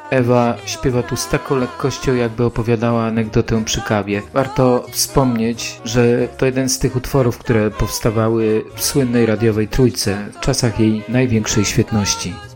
Ewa śpiewa tu z taką lekkością, jakby opowiadała anegdotę przy kawie. Warto wspomnieć, że to jeden z tych utworów, które powstawały w słynnej radiowej Trójce w czasach jej największej świetności.